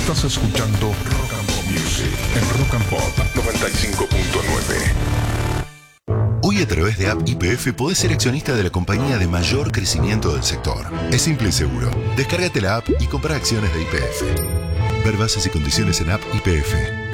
Estás escuchando Rock and Pop Music en Rock and Pop 95.9. Hoy a través de App YPF podés ser accionista de la compañía de mayor crecimiento del sector. Es simple y seguro. Descárgate la app y compra acciones de YPF. Ver bases y condiciones en App YPF.